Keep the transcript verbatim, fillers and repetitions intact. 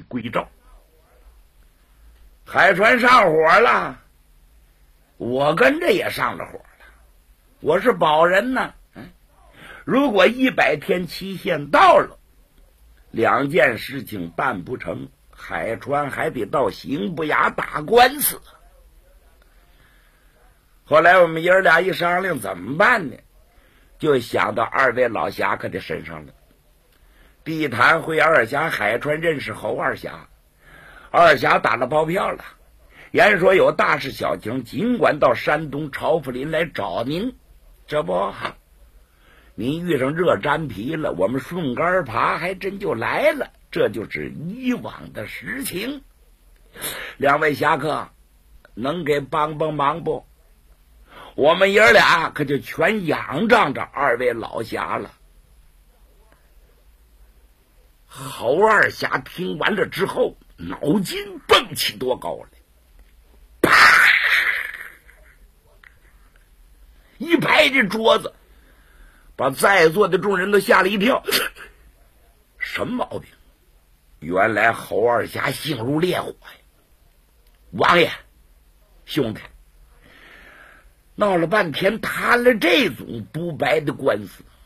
归赵。海船上火了，我跟着也上了火了。我是保人呢，嗯，如果一百天期限到了，两件事情办不成，海船还得到刑部衙打官司。后来我们爷儿俩一商量怎么办呢，就想到二位老侠客的身上了。地坛会二侠海川认识侯二侠，二侠打了包票了，言说有大事小情尽管到山东朝福林来找您，这不您遇上热粘皮了，我们顺杆爬还真就来了，这就是以往的实情。两位侠客能给帮帮忙不？我们爷儿俩可就全仰仗着二位老侠了。侯二侠听完了之后，脑筋蹦起多高来，啪一拍这桌子，把在座的众人都吓了一跳。什么毛病？原来侯二侠性如烈火呀！王爷，兄弟，闹了半天谈了这种不白的官司，